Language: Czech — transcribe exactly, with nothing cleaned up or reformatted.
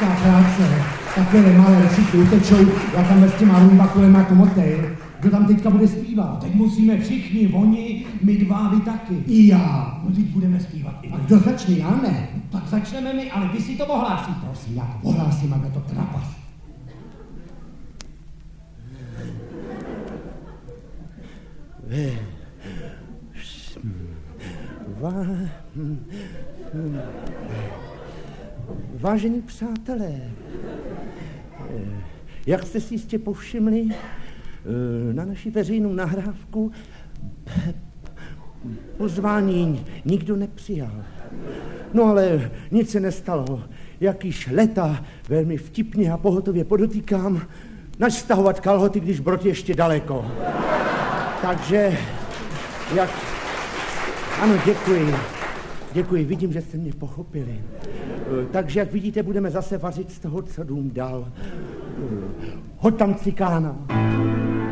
těžká práce. Takové malé všichni utečou, já tam s těma rumbakulema jako motejl. Kdo tam teďka bude zpívat? Teď musíme všichni, oni, my dva, vy taky. I já. No teď budeme zpívat i A kdo začne, já ne? No, tak začneme my, ale vy si to ohlásí, prosím. Já to ohlásím, aby to trapas. Vá... Vážení přátelé, jak jste si jistě povšimli, na naši veřejnou nahrávku pozvání nikdo nepřijal. No ale nic se nestalo. Jak již leta velmi vtipně a pohotově podotýkám, nač stahovat kalhoty, když brod je ještě daleko. Takže, jak... Ano, děkuji. Děkuji, vidím, že jste mě pochopili. Takže, jak vidíte, budeme zase vařit z toho, co dům dal. Hoď tam cikána.